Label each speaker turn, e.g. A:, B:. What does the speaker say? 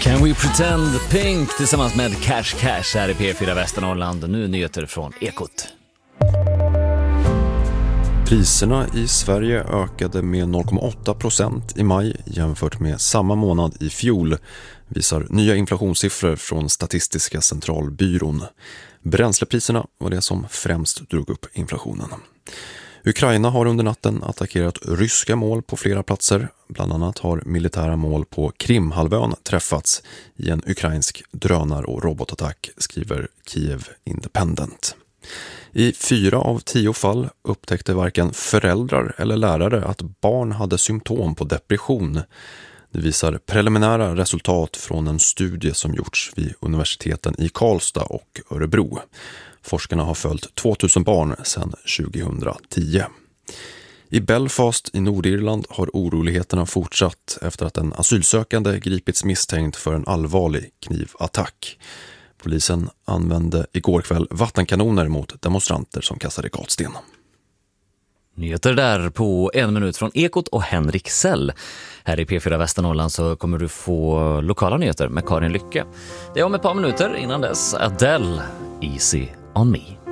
A: Can We Pretend Pink tillsammans med Cash Cash här i P4 Västernorrland. Nu nyheter från Ekot.
B: Priserna i Sverige ökade med 0,8% i maj jämfört med samma månad i fjol, visar nya inflationssiffror från Statistiska centralbyrån. Bränslepriserna var det som främst drog upp inflationen. Ukraina har under natten attackerat ryska mål på flera platser. Bland annat har militära mål på Krimhalvön träffats i en ukrainsk drönar- och robotattack, skriver Kiev Independent. I 4 av 10 fall upptäckte varken föräldrar eller lärare att barn hade symptom på depression. Det visar preliminära resultat från en studie som gjorts vid universiteten i Karlstad och Örebro. Forskarna har följt 2000 barn sedan 2010. I Belfast i Nordirland har oroligheterna fortsatt efter att en asylsökande gripits misstänkt för en allvarlig knivattack. Polisen använde igår kväll vattenkanoner mot demonstranter som kastade gatsten.
A: Nyheter där på 1 minut från Ekot och Henrik Sell. Här i P4 Västernorrland så kommer du få lokala nyheter med Karin Lycke. Det är om ett par minuter innan dess. Adele, Easy on Me.